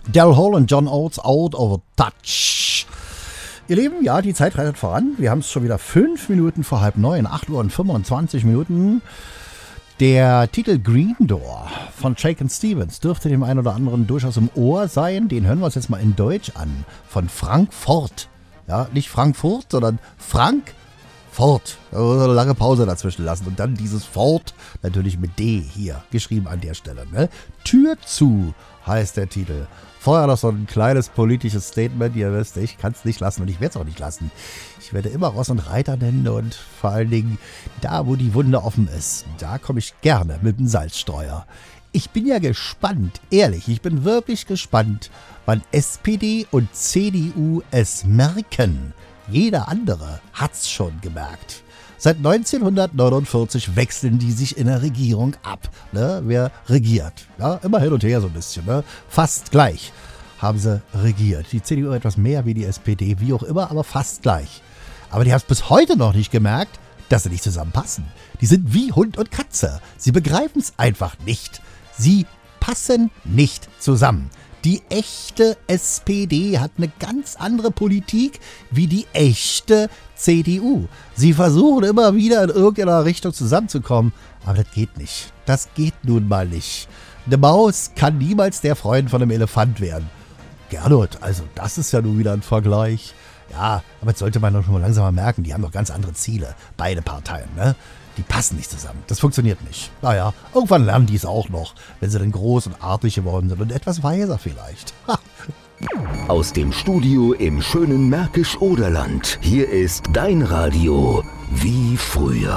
Daryl Hall und John Oates, Out of Touch. Ihr Lieben, ja, die Zeit reitet voran. Wir haben es schon wieder 5 Minuten vor 8:30, 8 Uhr und 25 Minuten. Der Titel Green Door von Shakin' Stevens dürfte dem einen oder anderen durchaus im Ohr sein. Den hören wir uns jetzt mal in Deutsch an. Von Frank Ford. Ja, nicht Frankfurt, sondern Frank Ford. Eine lange Pause dazwischen lassen. Und dann dieses Ford, natürlich mit D hier, geschrieben an der Stelle. Ne? Tür zu heißt der Titel. Vorher noch so ein kleines politisches Statement. Ihr wisst, ich kann es nicht lassen und ich werde es auch nicht lassen. Ich werde immer Ross und Reiter nennen und vor allen Dingen da, wo die Wunde offen ist, da komme ich gerne mit dem Salzstreuer. Ich bin ja gespannt, ehrlich, ich bin wirklich gespannt, wann SPD und CDU es merken. Jeder andere hat's schon gemerkt. Seit 1949 wechseln die sich in der Regierung ab. Ne? Wer regiert? Ja, immer hin und her so ein bisschen. Ne? Fast gleich haben sie regiert. Die CDU etwas mehr wie die SPD, wie auch immer, aber fast gleich. Aber die haben es bis heute noch nicht gemerkt, dass sie nicht zusammenpassen. Die sind wie Hund und Katze. Sie begreifen es einfach nicht. Sie passen nicht zusammen. Die echte SPD hat eine ganz andere Politik wie die echte CDU. Sie versuchen immer wieder in irgendeiner Richtung zusammenzukommen, aber das geht nicht. Das geht nun mal nicht. Eine Maus kann niemals der Freund von einem Elefant werden. Gernot, also das ist ja nun wieder ein Vergleich. Ja, aber das sollte man doch schon mal langsam mal merken, die haben doch ganz andere Ziele. Beide Parteien, ne? Die passen nicht zusammen. Das funktioniert nicht. Naja, irgendwann lernen die es auch noch, wenn sie dann groß und artig geworden sind und etwas weiser vielleicht. Ha. Aus dem Studio im schönen Märkisch-Oderland. Hier ist dein Radio wie früher.